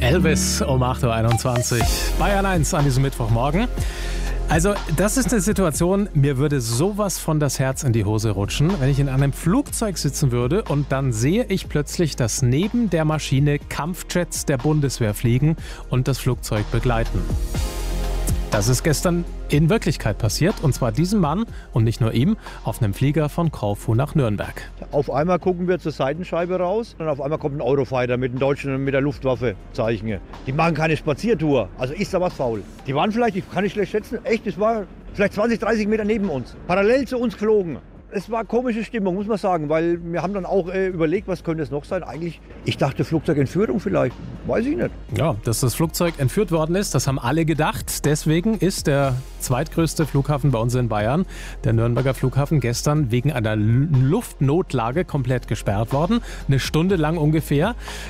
Elvis um 8.21 Uhr. Bayern 1 an diesem Mittwochmorgen. Also das ist eine Situation, mir würde sowas von das Herz in die Hose rutschen, wenn ich in einem Flugzeug sitzen würde und dann sehe ich plötzlich, dass neben der Maschine Kampfjets der Bundeswehr fliegen und das Flugzeug begleiten. Das ist gestern in Wirklichkeit passiert, und zwar diesem Mann und nicht nur ihm, auf einem Flieger von Korfu nach Nürnberg. Auf einmal gucken wir zur Seitenscheibe raus und auf einmal kommt ein Eurofighter mit den Deutschen mit der Luftwaffe-Zeichen. Die machen keine Spaziertour, also ist da was faul. Die waren vielleicht, ich kann nicht schlecht schätzen, echt, es war vielleicht 20, 30 Meter neben uns, parallel zu uns geflogen. Es war komische Stimmung, muss man sagen, weil wir haben dann auch überlegt, was könnte es noch sein. Eigentlich, ich dachte Flugzeugentführung vielleicht, weiß ich nicht. Ja, dass das Flugzeug entführt worden ist, das haben alle gedacht. Deswegen ist der zweitgrößte Flughafen bei uns in Bayern, der Nürnberger Flughafen, gestern wegen einer Luftnotlage komplett gesperrt worden. Eine Stunde lang ungefähr.